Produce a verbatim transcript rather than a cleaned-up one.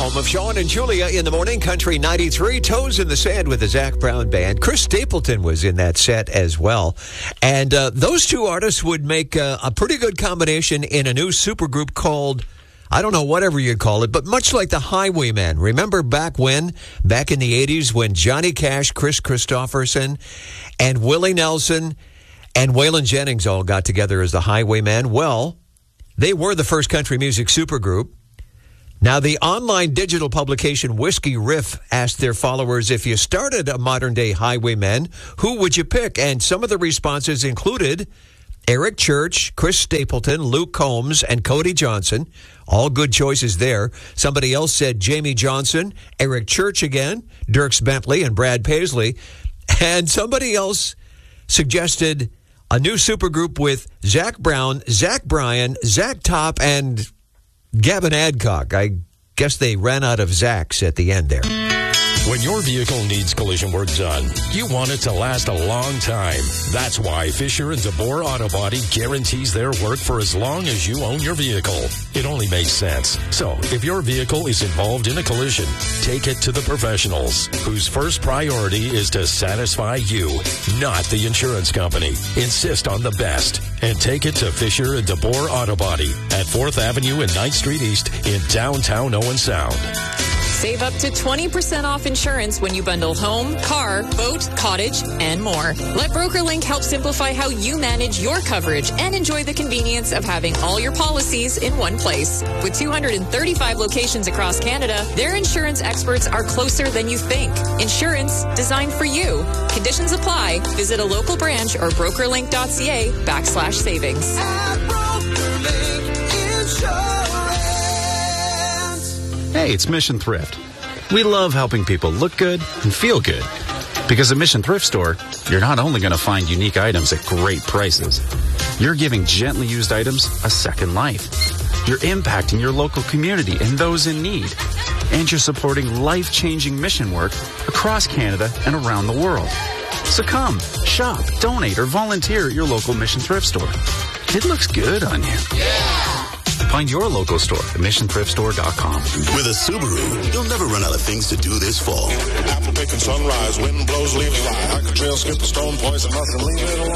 Home of Sean and Julia in the morning, Country ninety-three, Toes in the Sand with the Zac Brown Band. Chris Stapleton was in that set as well. And uh, those two artists would make uh, a pretty good combination in a new supergroup called, I don't know, whatever you call it, but much like the Highwaymen. Remember back when, back in the eighties, when Johnny Cash, Chris Christopherson, and Willie Nelson and Waylon Jennings all got together as the Highwaymen? Well, they were the first country music supergroup. Now, the online digital publication Whiskey Riff asked their followers, if you started a modern-day Highwaymen, who would you pick? And some of the responses included Eric Church, Chris Stapleton, Luke Combs, and Cody Johnson. All good choices there. Somebody else said Jamie Johnson, Eric Church again, Dierks Bentley, and Brad Paisley. And somebody else suggested a new supergroup with Zac Brown, Zach Bryan, Zach Top, and Gavin Adcock. I guess they ran out of Zachs at the end there. When your vehicle needs collision work done, you want it to last a long time. That's why Fisher and DeBoer Auto Body guarantees their work for as long as you own your vehicle. It only makes sense. So, if your vehicle is involved in a collision, take it to the professionals, whose first priority is to satisfy you, not the insurance company. Insist on the best, and take it to Fisher and DeBoer Auto Body at fourth Avenue and ninth Street East in downtown Owen Sound. Save up to twenty percent off insurance when you bundle home, car, boat, cottage, and more. Let BrokerLink help simplify how you manage your coverage and enjoy the convenience of having all your policies in one place. With two hundred thirty-five locations across Canada, their insurance experts are closer than you think. Insurance designed for you. Conditions apply. Visit a local branch or brokerlink.ca backslash savings. At BrokerLink Insurance. Hey, it's Mission Thrift. We love helping people look good and feel good. Because at Mission Thrift Store, you're not only going to find unique items at great prices, you're giving gently used items a second life. You're impacting your local community and those in need. And you're supporting life-changing mission work across Canada and around the world. So come, shop, donate, or volunteer at your local Mission Thrift Store. It looks good on you. Yeah! Find your local store at mission thrift store dot com. With a Subaru, you'll never run out of things to do this fall. Apple picking sunrise, wind blows, leaves fly. I could trail, skip a stone, poison, nothing, leave it alone.